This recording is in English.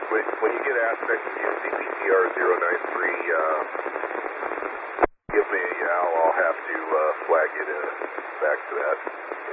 When you get aspects of UCPTR 093, give me a yell. I'll have to flag it back to that.